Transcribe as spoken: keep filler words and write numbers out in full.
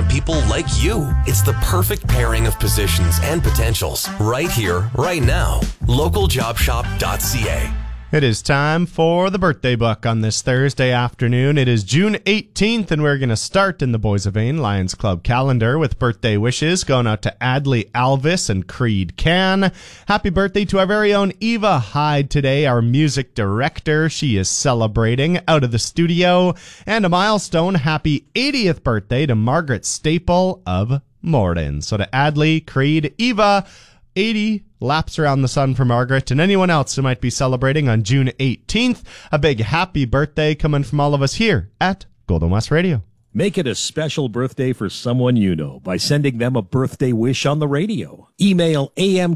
on people like you. It's the perfect pairing of positions and potentials right here, right now. local job shop dot c a. It is time for the birthday book on this Thursday afternoon. It is June eighteenth, and we're going to start in the Boys of Vain Lions Club calendar with birthday wishes going out to Adley Alvis and Creed Can. Happy birthday to our very own Eva Hyde today, our music director. She is celebrating out of the studio. And a milestone, happy eightieth birthday to Margaret Staple of Morden. So to Adley, Creed, Eva, eighty laps around the sun for Margaret, and anyone else who might be celebrating on June eighteenth. A big happy birthday coming from all of us here at Golden West Radio. Make it a special birthday for someone you know by sending them a birthday wish on the radio. Email A M